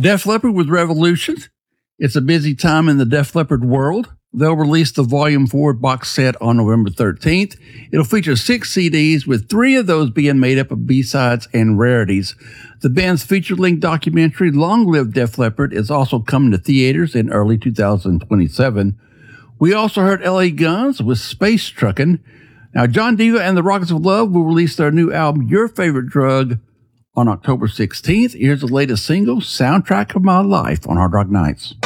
Def Leppard with Revolution. It's a busy time in the Def Leppard world. They'll release the Volume 4 box set on November 13th. It'll feature 6 CDs, with 3 of those being made up of B-sides and rarities. The band's feature-length documentary, Long Live Def Leppard, is also coming to theaters in early 2027. We also heard L.A. Guns with Space Truckin'. Now, John Diva and the Rockets of Love will release their new album, Your Favorite Drug, on October 16th. Here's the latest single, Soundtrack of My Life, on Hard Rock Nights.